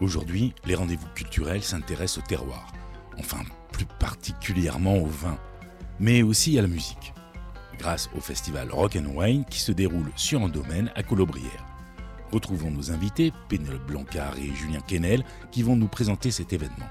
Aujourd'hui, les rendez-vous culturels s'intéressent au terroir, enfin plus particulièrement au vin, mais aussi à la musique, grâce au festival Rock & Wine qui se déroule sur un domaine à Colobrières. Retrouvons nos invités, Pénélope Blancard et Julien Quesnel, qui vont nous présenter cet événement.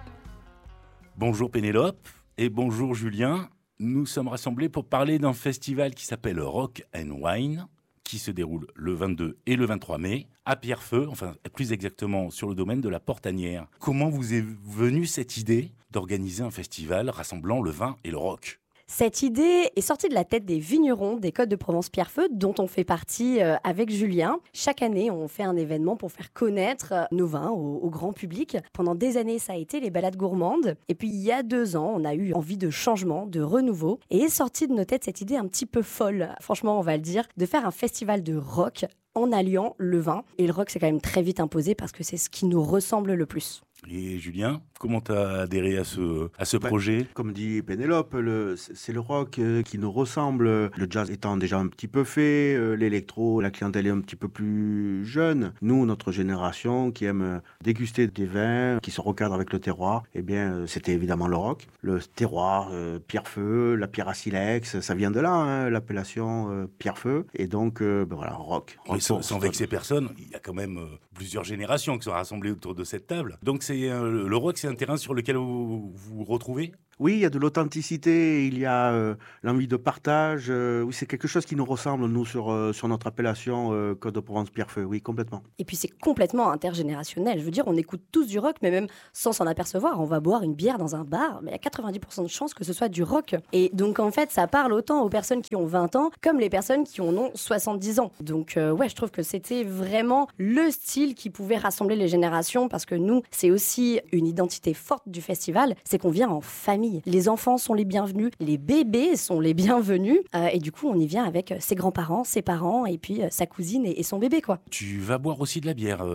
Bonjour Pénélope et bonjour Julien. Nous sommes rassemblés pour parler d'un festival qui s'appelle Rock & Wine, qui se déroule le 22 et le 23 mai à Pierrefeu, enfin plus exactement sur le domaine de la Portanière. Comment vous est venue cette idée d'organiser un festival rassemblant le vin et le rock ? Cette idée est sortie de la tête des vignerons des Côtes de Provence-Pierrefeu, dont on fait partie avec Julien. Chaque année, on fait un événement pour faire connaître nos vins au grand public. Pendant des années, ça a été les balades gourmandes. Et puis, il y a 2 ans, on a eu envie de changement, de renouveau. Et est sortie de nos têtes cette idée un petit peu folle, franchement, on va le dire, de faire un festival de rock en alliant le vin. Et le rock, c'est quand même très vite imposé parce que c'est ce qui nous ressemble le plus. Et Julien, comment tu as adhéré à ce projet ? Comme dit Pénélope, c'est le rock qui nous ressemble. Le jazz étant déjà un petit peu fait, l'électro, la clientèle est un petit peu plus jeune. Nous, notre génération qui aime déguster des vins, qui se recadre avec le terroir, eh bien, c'était évidemment le rock. Le terroir, Pierrefeu, la pierre à silex, ça vient de là, hein, l'appellation Pierrefeu. Et donc, voilà, rock. Mais sans vexer personne, il y a quand même plusieurs générations qui sont rassemblées autour de cette table. Donc le rock, c'est un terrain sur lequel vous vous retrouvez ? Oui, il y a de l'authenticité, il y a l'envie de partage. Oui, c'est quelque chose qui nous ressemble, nous, sur notre appellation Côte de Provence-Pierrefeu. Oui, complètement. Et puis, c'est complètement intergénérationnel. Je veux dire, on écoute tous du rock, mais même sans s'en apercevoir. On va boire une bière dans un bar, mais il y a 90% de chances que ce soit du rock. Et donc, en fait, ça parle autant aux personnes qui ont 20 ans comme les personnes qui en ont 70 ans. Donc, ouais, je trouve que c'était vraiment le style qui pouvait rassembler les générations, parce que nous, c'est aussi une identité forte du festival, c'est qu'on vient en famille. Les enfants sont les bienvenus, les bébés sont les bienvenus, et du coup on y vient avec ses grands-parents, ses parents et puis sa cousine et son bébé, quoi. Tu vas boire aussi de la bière,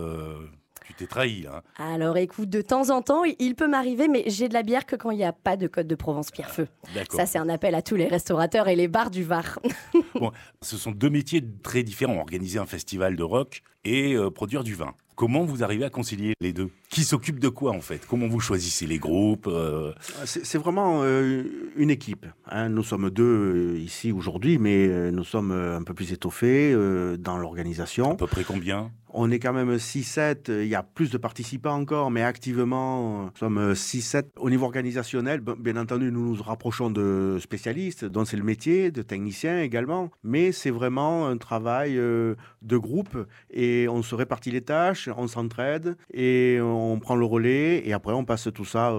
tu t'es trahi là. Alors écoute, de temps en temps il peut m'arriver, mais j'ai de la bière que quand il n'y a pas de Côte de Provence-Pierrefeu. Ça, c'est un appel à tous les restaurateurs et les bars du Var. Bon, ce sont 2 métiers très différents, organiser un festival de rock et produire du vin. Comment vous arrivez à concilier les deux ? Qui s'occupe de quoi en fait ? Comment vous choisissez les groupes ? C'est vraiment une équipe, hein. Nous sommes 2 ici aujourd'hui, mais nous sommes un peu plus étoffés dans l'organisation. À peu près combien ? On est quand même 6-7, il y a plus de participants encore, mais activement, nous sommes 6-7. Au niveau organisationnel, bien entendu, nous nous rapprochons de spécialistes, dont c'est le métier, de techniciens également, mais c'est vraiment un travail de groupe et on se répartit les tâches, on s'entraide et on prend le relais et après on passe tout ça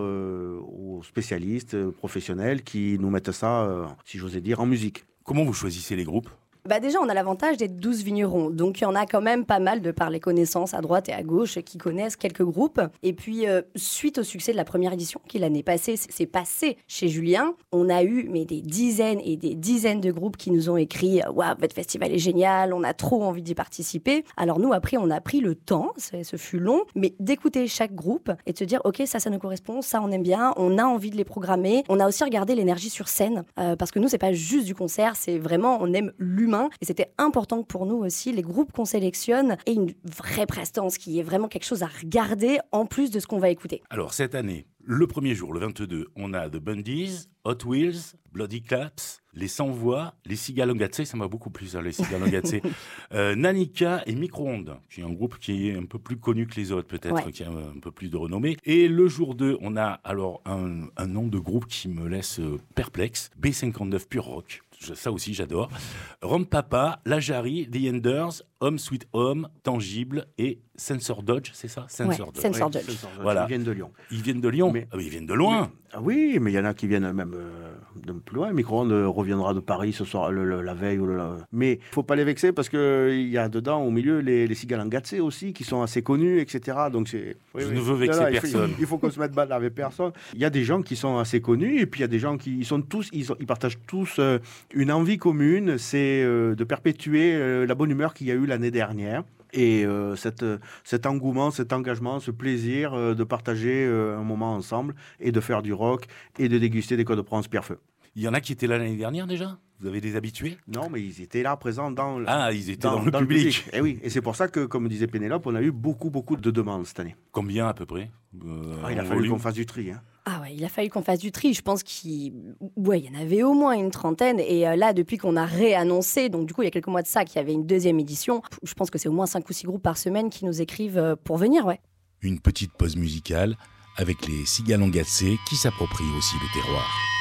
aux spécialistes professionnels qui nous mettent ça, si j'osais dire, en musique. Comment vous choisissez les groupes ? Déjà, on a l'avantage d'être 12 vignerons. Donc, il y en a quand même pas mal de par les connaissances à droite et à gauche qui connaissent quelques groupes. Et puis, suite au succès de la première édition, qui l'année passée s'est passé chez Julien, on a eu des dizaines et des dizaines de groupes qui nous ont écrit « Waouh, votre festival est génial, on a trop envie d'y participer ». Alors nous, après, on a pris le temps, ce fut long, mais d'écouter chaque groupe et de se dire « Ok, ça nous correspond, ça on aime bien, on a envie de les programmer ». On a aussi regardé l'énergie sur scène, parce que nous, c'est pas juste du concert, c'est vraiment, on aime l'humain. Et c'était important pour nous aussi, les groupes qu'on sélectionne aient une vraie prestance, qui est vraiment quelque chose à regarder en plus de ce qu'on va écouter. Alors cette année, le premier jour, le 22, on a The Bundies, Hot Wheels, Bloody Claps, les Sans Voix, les Sigalongatse, ça m'a beaucoup plu ça, les Sigalongatse, Nanika et Micro-ondes, qui est un groupe qui est un peu plus connu que les autres peut-être, ouais, qui a un peu plus de renommée. Et le jour 2, on a alors un nom de groupe qui me laisse perplexe, B59 Pure Rock. Ça aussi, j'adore. Rom Papa, La Jarry, The Enders, Home Sweet Home, Tangible et Sensor Dodge, c'est ça ? Sensor Dodge. Voilà. Ils viennent de Lyon. Ils viennent de Lyon ? Mais, ils viennent de loin. Oui, mais il y en a qui viennent même de plus loin. Micro-ondes reviendra de Paris ce soir, la veille. Mais il ne faut pas les vexer parce qu'il y a dedans, au milieu, les Sigalongatse aussi, qui sont assez connus, etc. Donc je ne veux vexer personne. Il faut qu'on se mette balle avec personne. Il y a des gens qui sont assez connus et puis il y a des gens qui sont tous, ils partagent tous une envie commune, c'est de perpétuer la bonne humeur qu'il y a eu l'année dernière. Et cet engouement, cet engagement, ce plaisir de partager un moment ensemble et de faire du rock et de déguster des Côtes de Provence-Pierrefeu. Il y en a qui étaient là l'année dernière déjà ? Vous avez des habitués ? Non, mais ils étaient là présents dans, ils étaient dans le public. Et oui, et c'est pour ça que, comme disait Pénélope, on a eu beaucoup de demandes cette année. Combien à peu près Il a fallu qu'on fasse du tri. Hein. Ah ouais, il a fallu qu'on fasse du tri. Je pense qu'il y en avait au moins une trentaine. Et là, depuis qu'on a réannoncé, donc du coup, il y a quelques mois de ça, qu'il y avait une deuxième édition, je pense que c'est au moins 5 ou 6 groupes par semaine qui nous écrivent pour venir, ouais. Une petite pause musicale avec les Sigalongatsé qui s'approprient aussi le terroir.